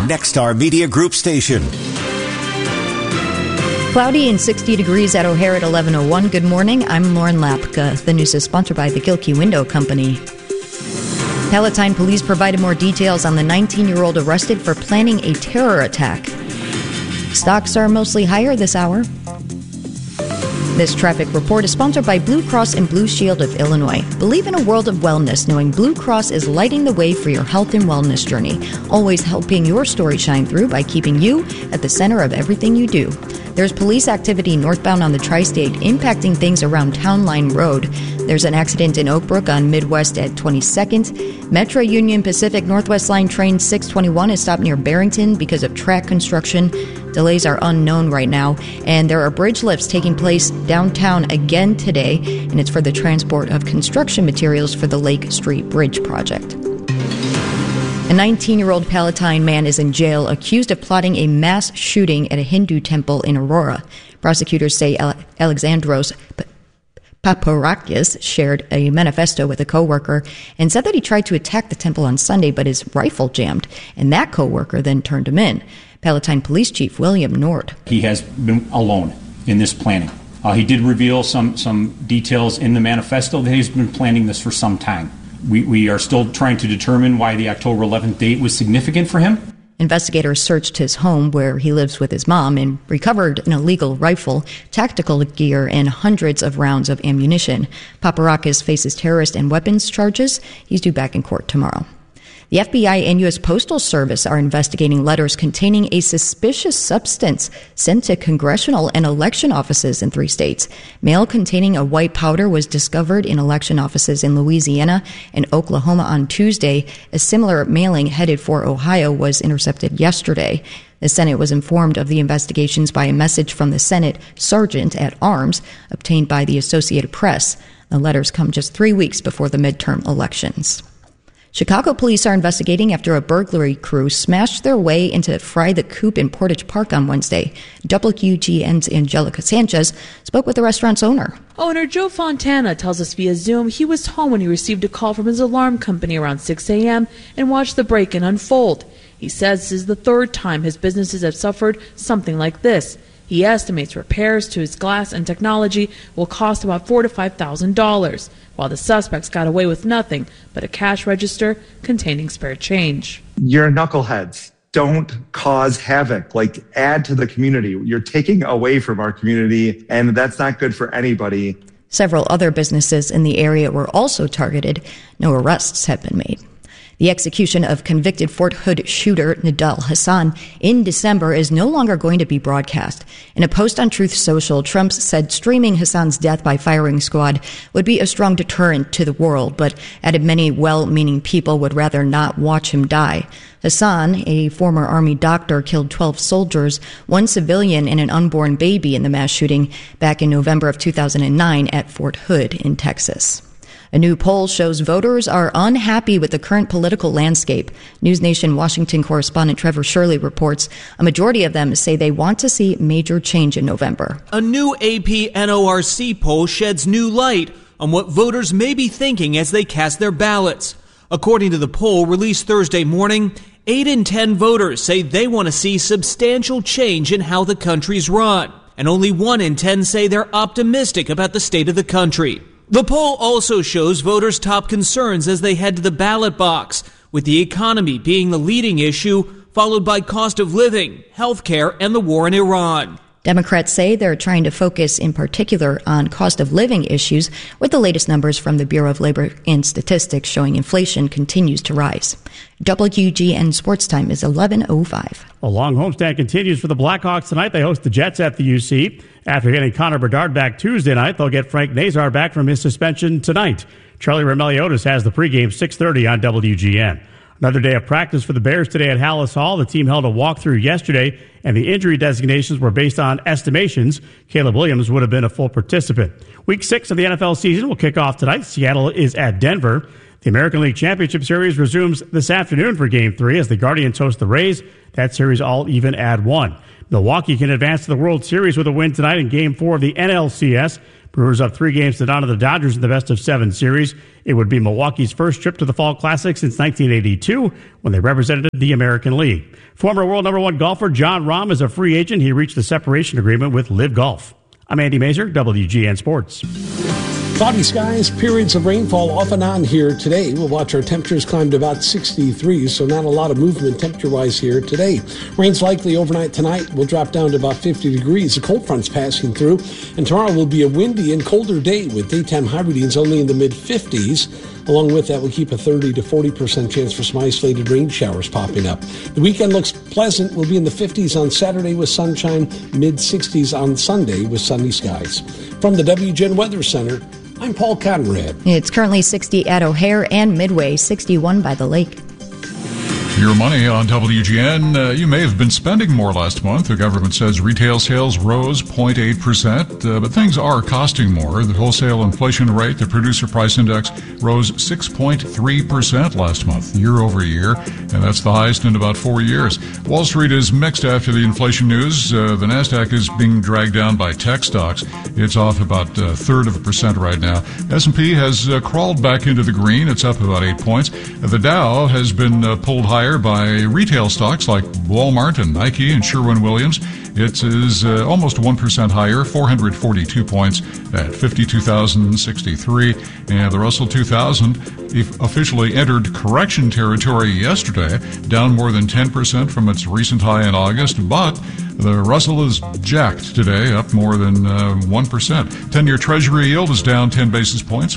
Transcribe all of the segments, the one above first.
Nexstar Media Group station. Cloudy and 60 degrees at O'Hare at 11:01. Good morning. I'm Lauren Lapka. The news is sponsored by the Gilkey Window Company. Palatine police provided more details on the 19-year-old arrested for planning a terror attack. Stocks are mostly higher this hour. This traffic report is sponsored by Blue Cross and Blue Shield of Illinois. Believe in a world of wellness, knowing Blue Cross is lighting the way for your health and wellness journey, always helping your story shine through by keeping you at the center of everything you do. There's police activity northbound on the Tri-State impacting things around Town Line Road. There's an accident in Oak Brook on Midwest at 22nd. Metro Union Pacific Northwest Line train 621 is stopped near Barrington because of track construction. Delays are unknown right now, and there are bridge lifts taking place downtown again today, and it's for the transport of construction materials for the Lake Street Bridge project. A 19-year-old Palatine man is in jail accused of plotting a mass shooting at a Hindu temple in Aurora. Prosecutors say Alexandros Paparakis shared a manifesto with a coworker and said that he tried to attack the temple on Sunday, but his rifle jammed, and that coworker then turned him in. Palatine Police Chief William Nord. He has been alone in this planning. He did reveal some details in the manifesto that he's been planning this for some time. We are still trying to determine why the October 11th date was significant for him. Investigators searched his home where he lives with his mom and recovered an illegal rifle, tactical gear, and hundreds of rounds of ammunition. Paparakis faces terrorist and weapons charges. He's due back in court tomorrow. The FBI and U.S. Postal Service are investigating letters containing a suspicious substance sent to congressional and election offices in 3 states. Mail containing a white powder was discovered in election offices in Louisiana and Oklahoma on Tuesday. A similar mailing headed for Ohio was intercepted yesterday. The Senate was informed of the investigations by a message from the Senate Sergeant at Arms obtained by the Associated Press. The letters come just 3 weeks before the midterm elections. Chicago police are investigating after a burglary crew smashed their way into Fry the Coop in Portage Park on Wednesday. WGN's Angelica Sanchez spoke with the restaurant's owner. Owner Joe Fontana tells us via Zoom he was home when he received a call from his alarm company around 6 a.m. and watched the break-in unfold. He says this is the third time his businesses have suffered something like this. He estimates repairs to his glass and technology will cost about $4,000 to $5,000, while the suspects got away with nothing but a cash register containing spare change. You're knuckleheads. Don't cause havoc. Add to the community. You're taking away from our community, and that's not good for anybody. Several other businesses in the area were also targeted. No arrests have been made. The execution of convicted Fort Hood shooter Nidal Hasan in December is no longer going to be broadcast. In a post on Truth Social, Trump said streaming Hasan's death by firing squad would be a strong deterrent to the world, but added many well-meaning people would rather not watch him die. Hasan, a former Army doctor, killed 12 soldiers, 1 civilian, and an unborn baby in the mass shooting back in November of 2009 at Fort Hood in Texas. A new poll shows voters are unhappy with the current political landscape. NewsNation Washington correspondent Trevor Shirley reports a majority of them say they want to see major change in November. A new AP NORC poll sheds new light on what voters may be thinking as they cast their ballots. According to the poll released Thursday morning, 8 in 10 voters say they want to see substantial change in how the country's run. And only 1 in 10 say they're optimistic about the state of the country. The poll also shows voters' top concerns as they head to the ballot box, with the economy being the leading issue, followed by cost of living, health care, and the war in Iran. Democrats say they're trying to focus in particular on cost of living issues, with the latest numbers from the Bureau of Labor and Statistics showing inflation continues to rise. WGN Sports Time is 11:05. A long homestand continues for the Blackhawks tonight. They host the Jets at the UC. After getting Connor Bedard back Tuesday night, they'll get Frank Nazar back from his suspension tonight. Charlie Roumeliotis has the pregame 6:30 on WGN. Another day of practice for the Bears today at Hallis Hall. The team held a walkthrough yesterday, and the injury designations were based on estimations. Caleb Williams would have been a full participant. Week 6 of the NFL season will kick off tonight. Seattle is at Denver. The American League Championship Series resumes this afternoon for Game 3 as the Guardians host the Rays. That series all even at 1. Milwaukee can advance to the World Series with a win tonight in Game 4 of the NLCS. Brewers up 3-0 to the Dodgers in the best-of-7 series. It would be Milwaukee's first trip to the Fall Classic since 1982 when they represented the American League. Former world number 1 golfer Jon Rahm is a free agent. He reached a separation agreement with Live Golf. I'm Andy Mazur, WGN Sports. Cloudy skies, periods of rainfall off and on here today. We'll watch our temperatures climb to about 63, so not a lot of movement temperature-wise here today. Rain's likely overnight tonight. We'll drop down to about 50 degrees. The cold front's passing through, and tomorrow will be a windy and colder day with daytime high readings only in the mid-50s. Along with that, we'll keep a 30 to 40% chance for some isolated rain showers popping up. The weekend looks pleasant. We'll be in the 50s on Saturday with sunshine, mid-60s on Sunday with sunny skies. From the WGN Weather Center, I'm Paul Conrad. It's currently 60 at O'Hare and Midway, 61 by the lake. Your money on WGN. You may have been spending more last month. The government says retail sales rose 0.8%, but things are costing more. The wholesale inflation rate, the producer price index, rose 6.3% last month, year over year, and that's the highest in about 4 years. Wall Street is mixed after the inflation news. The NASDAQ is being dragged down by tech stocks. It's off about 1/3% right now. S&P has crawled back into the green. It's up about 8 points. The Dow has been pulled higher by retail stocks like Walmart and Nike and Sherwin-Williams. It is almost 1% higher, 442 points at 52,063. And the Russell 2000 officially entered correction territory yesterday, down more than 10% from its recent high in August. But the Russell is jacked today, up more than 1%. 10-year Treasury yield is down 10 basis points,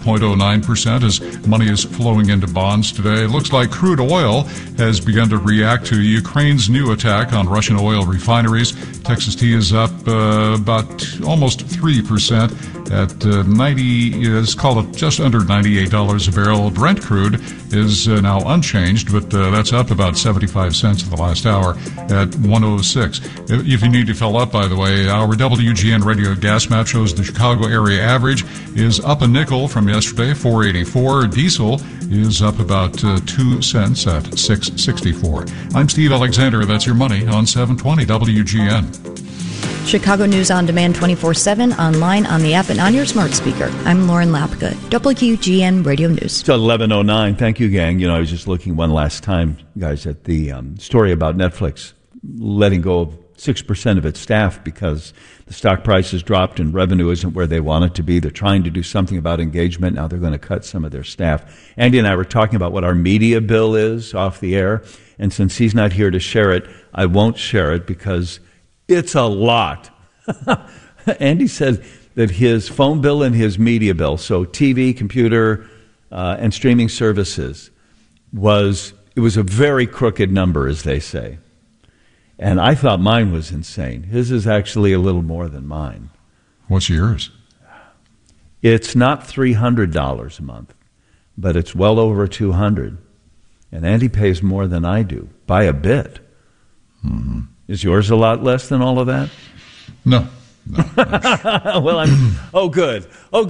5.09%, as money is flowing into bonds today. It looks like crude oil has begun to react to Ukraine's new attack on Russian oil refineries. Texas tea is up about almost 3% at 90, let's call it just under $98 a barrel. Brent crude is now unchanged, but that's up about 75 cents in the last hour at 106. If you need to fill up, by the way, our WGN radio gas map shows the Chicago area average is up a nickel from yesterday, 4.84. Diesel is up about 2 cents at 6.64. I'm Steve Alexander. That's your money on 720 WGN. Chicago News on Demand 24/7, online, on the app, and on your smart speaker. I'm Lauren Lapka, WGN Radio News. It's 11:09. Thank you, gang. I was just looking one last time, guys, at the story about Netflix letting go of 6% of its staff because the stock price has dropped and revenue isn't where they want it to be. They're trying to do something about engagement. Now they're going to cut some of their staff. Andy and I were talking about what our media bill is off the air, and since he's not here to share it, I won't share it because it's a lot. Andy said that his phone bill and his media bill, so TV, computer, and streaming services, was a very crooked number, as they say. And I thought mine was insane. His is actually a little more than mine. What's yours? It's not $300 a month, but it's well over $200. And Andy pays more than I do, by a bit. Mm-hmm. Is yours a lot less than all of that? No. Well, good.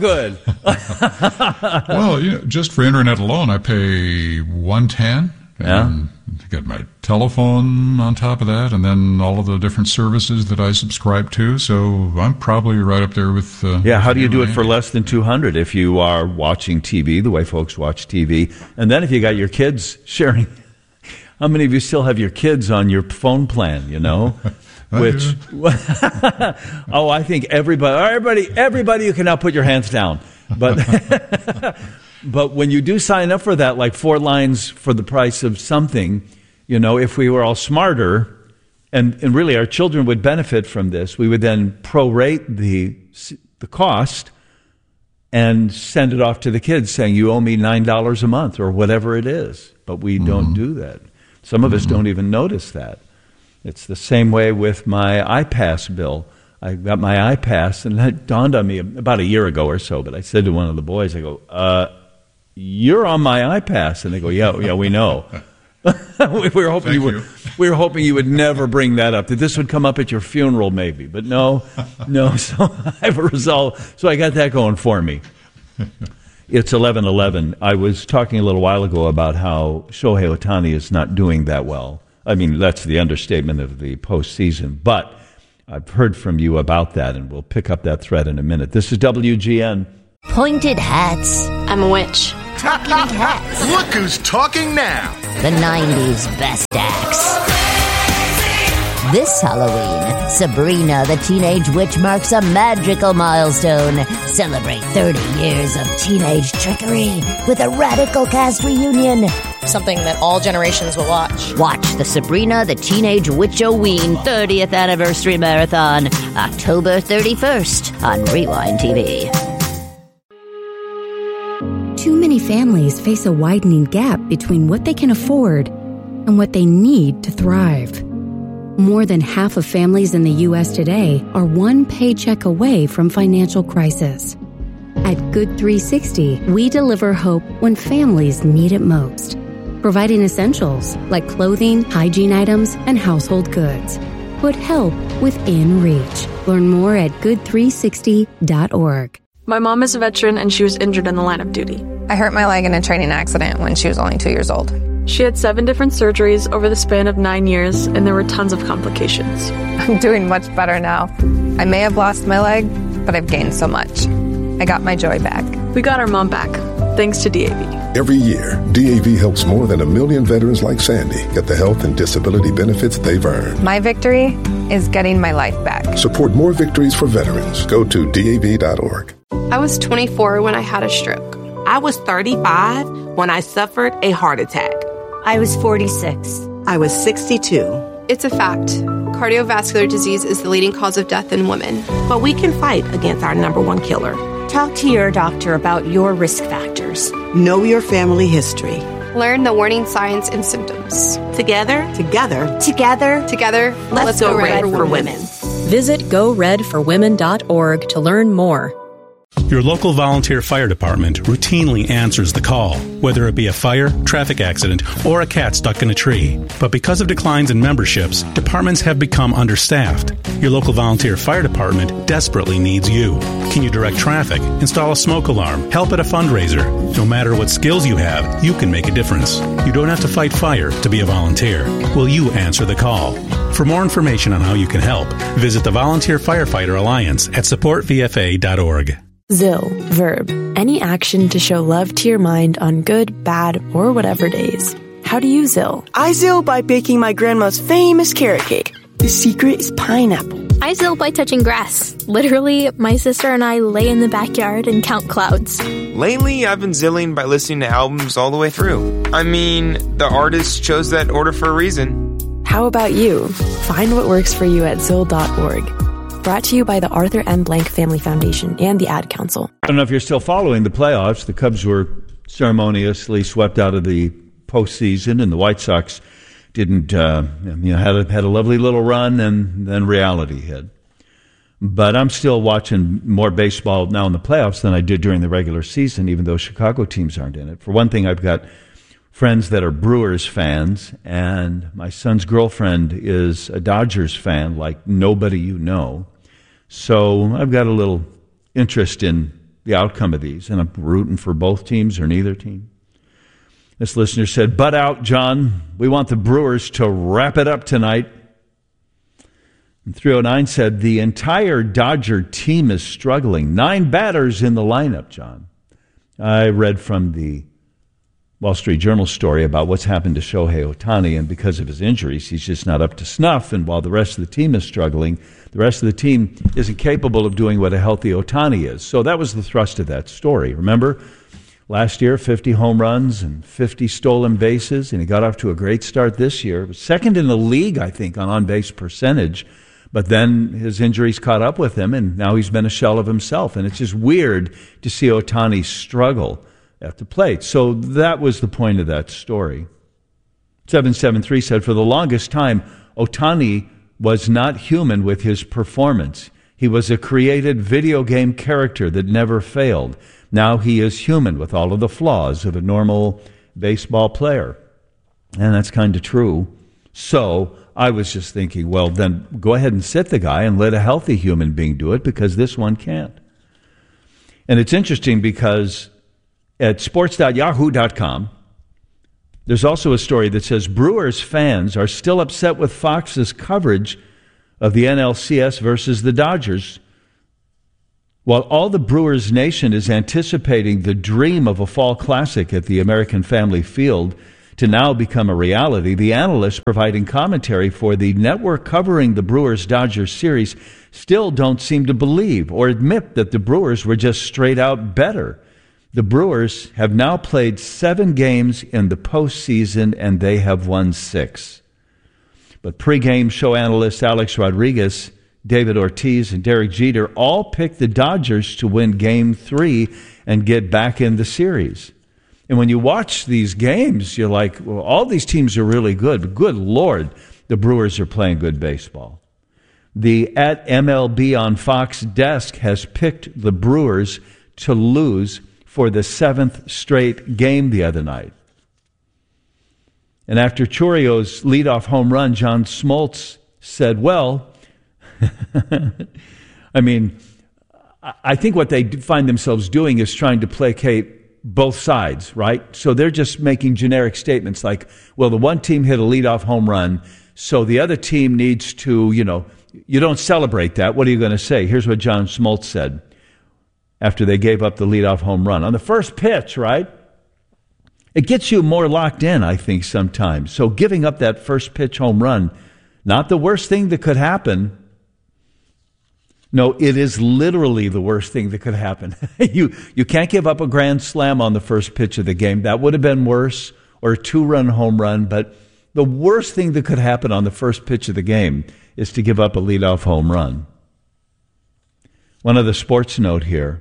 Well, just for internet alone, I pay $110. And get my telephone on top of that, and then all of the different services that I subscribe to. So I'm probably right up there with. How do you do it for less than $200 if you are watching TV the way folks watch TV, and then if you got your kids sharing? How many of you still have your kids on your phone plan? Which, I think everybody, you can now put your hands down. But but when you do sign up for that, like 4 lines for the price of something, if we were all smarter, and really our children would benefit from this, we would then prorate the cost and send it off to the kids saying, you owe me $9 a month or whatever it is. But we don't do that. Some of us don't even notice that. It's the same way with my iPass bill. I got my iPass, and that dawned on me about a year ago or so, but I said to one of the boys, I go, you're on my iPass. And they go, yeah, we know. we were hoping you would never bring that up, that this would come up at your funeral maybe. But no. So I have a resolve. So I got that going for me. It's 11:11. I was talking a little while ago about how Shohei Ohtani is not doing that well. I mean, that's the understatement of the postseason. But I've heard from you about that, and we'll pick up that thread in a minute. This is WGN. Pointed hats. I'm a witch. Talking hats. Look who's talking now. The 90s best acts. This Halloween, Sabrina the Teenage Witch marks a magical milestone. Celebrate 30 years of teenage trickery with a radical cast reunion. Something that all generations will watch. Watch the Sabrina the Teenage Witch-O-Ween 30th Anniversary Marathon, October 31st on Rewind TV. Too many families face a widening gap between what they can afford and what they need to thrive. More than half of families in the U.S. today are one paycheck away from financial crisis. At Good 360, we deliver hope when families need it most, providing essentials like clothing, hygiene items, and household goods. Put help within reach. Learn more at good360.org. My mom is a veteran and she was injured in the line of duty. I hurt my leg in a training accident when she was only 2 years old. She had 7 different surgeries over the span of 9 years, and there were tons of complications. I'm doing much better now. I may have lost my leg, but I've gained so much. I got my joy back. We got our mom back, thanks to DAV. Every year, DAV helps more than 1 million veterans like Sandy get the health and disability benefits they've earned. My victory is getting my life back. Support more victories for veterans. Go to DAV.org. I was 24 when I had a stroke. I was 35 when I suffered a heart attack. I was 46. I was 62. It's a fact. Cardiovascular disease is the leading cause of death in women. But we can fight against our number one killer. Talk to your doctor about your risk factors. Know your family history. Learn the warning signs and symptoms. Together, let's go Red for Women. Visit GoRedForWomen.org to learn more. Your local volunteer fire department routinely answers the call, whether it be a fire, traffic accident, or a cat stuck in a tree. But because of declines in memberships, departments have become understaffed. Your local volunteer fire department desperately needs you. Can you direct traffic, install a smoke alarm, help at a fundraiser? No matter what skills you have, you can make a difference. You don't have to fight fire to be a volunteer. Will you answer the call? For more information on how you can help, visit the Volunteer Firefighter Alliance at supportvfa.org. ZIL, verb, any action to show love to your mind on good, bad, or whatever days. How do you ZIL? I ZIL by baking my grandma's famous carrot cake. The secret is pineapple. I ZIL by touching grass. Literally, my sister and I lay in the backyard and count clouds. Lately, I've been ZILling by listening to albums all the way through. I mean, the artist chose that order for a reason. How about you? Find what works for you at ZIL.org. Brought to you by the Arthur M. Blank Family Foundation and the Ad Council. I don't know if you're still following the playoffs. The Cubs were ceremoniously swept out of the postseason, and the White Sox didn't. Had a lovely little run, and then reality hit. But I'm still watching more baseball now in the playoffs than I did during the regular season, even though Chicago teams aren't in it. For one thing, I've got friends that are Brewers fans, and my son's girlfriend is a Dodgers fan like nobody you know. So I've got a little interest in the outcome of these, and I'm rooting for both teams or neither team. This listener said, "Butt out, John. We want the Brewers to wrap it up tonight." And 309 said, "The entire Dodger team is struggling. 9 batters in the lineup, John." I read from the Wall Street Journal story about what's happened to Shohei Ohtani, and because of his injuries, he's just not up to snuff. And while the rest of the team is struggling, the rest of the team isn't capable of doing what a healthy Ohtani is. So that was the thrust of that story. Remember, last year, 50 home runs and 50 stolen bases, and he got off to a great start this year. It was second in the league, I think, on on-base percentage. But then his injuries caught up with him, and now he's been a shell of himself. And it's just weird to see Ohtani struggle at the plate. So that was the point of that story. 773 said, "For the longest time, Ohtani was not human with his performance. He was a created video game character that never failed. Now he is human with all of the flaws of a normal baseball player." And that's kind of true. So I was just thinking, well, then go ahead and sit the guy and let a healthy human being do it, because this one can't. And it's interesting because at sports.yahoo.com, there's also a story that says Brewers fans are still upset with Fox's coverage of the NLCS versus the Dodgers. While all the Brewers nation is anticipating the dream of a fall classic at the American Family Field to now become a reality, the analysts providing commentary for the network covering the Brewers-Dodgers series still don't seem to believe or admit that the Brewers were just straight out better. The Brewers have now played 7 games in the postseason, and they have won 6. But pregame show analysts Alex Rodriguez, David Ortiz, and Derek Jeter all picked the Dodgers to win Game 3 and get back in the series. And when you watch these games, you're like, well, all these teams are really good, but good Lord, the Brewers are playing good baseball. The at MLB on Fox desk has picked the Brewers to lose for the 7th straight game the other night. And after Chorio's leadoff home run, John Smoltz said, well, I mean, I think what they find themselves doing is trying to placate both sides, right? So they're just making generic statements like, well, the one team hit a leadoff home run, so the other team needs to, you don't celebrate that. What are you going to say? Here's what John Smoltz said after they gave up the leadoff home run. On the first pitch, right? It gets you more locked in, I think, sometimes. So giving up that first pitch home run, not the worst thing that could happen. No, it is literally the worst thing that could happen. You can't give up a grand slam on the first pitch of the game. That would have been worse, or a 2-run home run. But the worst thing that could happen on the first pitch of the game is to give up a leadoff home run. One other sports note here.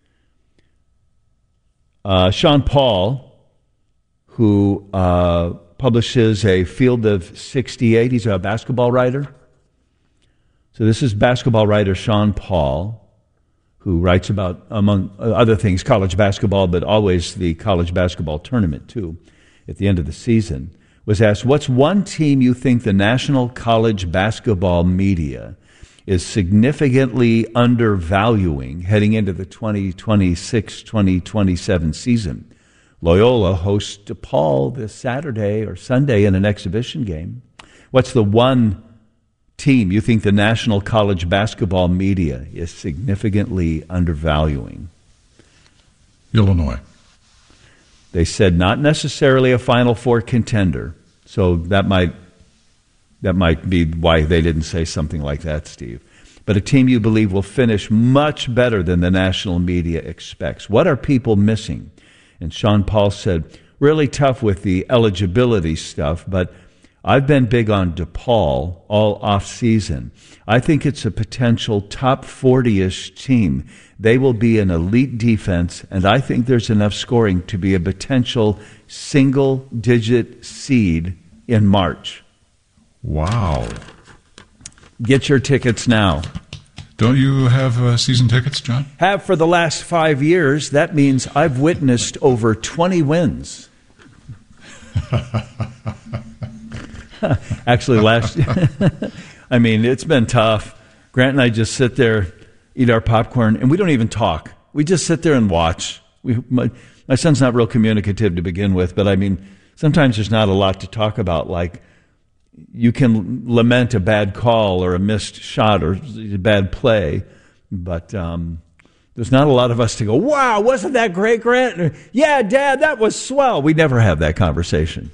Sean Paul, who publishes a Field of 68, he's a basketball writer. So this is basketball writer Sean Paul, who writes about, among other things, college basketball, but always the college basketball tournament, too, at the end of the season, was asked, what's one team you think the national college basketball media is significantly undervaluing heading into the 2026-2027 season? Loyola hosts DePaul this Saturday or Sunday in an exhibition game. What's the one team you think the national college basketball media is significantly undervaluing? Illinois. They said not necessarily a Final Four contender. So that might be why they didn't say something like that, Steve. But a team you believe will finish much better than the national media expects. What are people missing? And Sean Paul said, really tough with the eligibility stuff, but I've been big on DePaul all off-season. I think it's a potential top 40-ish team. They will be an elite defense, and I think there's enough scoring to be a potential single-digit seed in March. Wow. Get your tickets now. Don't you have season tickets, John? Have for the last 5 years. That means I've witnessed over 20 wins. Actually, I mean, it's been tough. Grant and I just sit there, eat our popcorn, and we don't even talk. We just sit there and watch. My son's not real communicative to begin with, but I mean, sometimes there's not a lot to talk about. Like, you can lament a bad call or a missed shot or a bad play, but there's not a lot of us to go, wow, wasn't that great, Grant? Or, yeah, Dad, that was swell. We never have that conversation.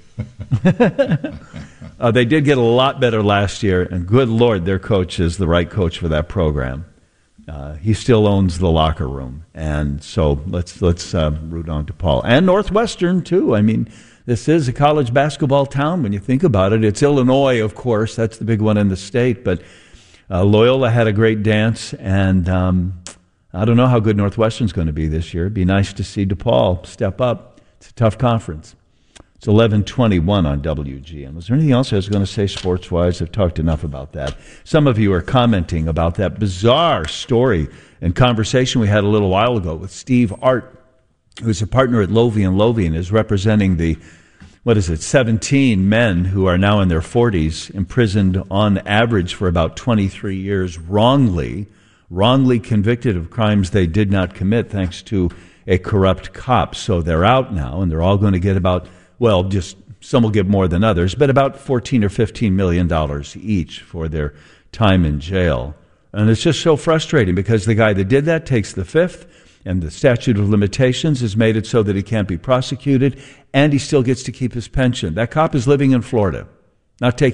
They did get a lot better last year, and good Lord, their coach is the right coach for that program. He still owns the locker room, and so let's root on to Paul. And Northwestern, too. I mean, this is a college basketball town when you think about it. It's Illinois, of course. That's the big one in the state, but Loyola had a great dance, and I don't know how good Northwestern's going to be this year. It'd be nice to see DePaul step up. It's a tough conference. It's 11:21 on WGN. Was there anything else I was going to say sports-wise? I've talked enough about that. Some of you are commenting about that bizarre story and conversation we had a little while ago with Steve Art, who's a partner at Lovie & Lovie and is representing the, 17 men who are now in their 40s, imprisoned on average for about 23 years wrongly convicted of crimes they did not commit, thanks to a corrupt cop. So they're out now, and they're all going to get about, well, just some will get more than others, but about $14 or $15 million each for their time in jail. And it's just so frustrating because the guy that did that takes the fifth, and the statute of limitations has made it so that he can't be prosecuted, and he still gets to keep his pension. That cop is living in Florida, not taking